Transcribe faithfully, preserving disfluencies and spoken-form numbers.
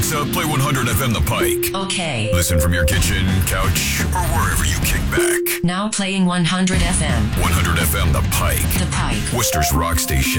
Alexa, play one hundred F M The Pike. Okay. Listen from your kitchen, couch, or wherever you kick back. Now playing one hundred F M. one hundred F M The Pike. The Pike. Worcester's rock station.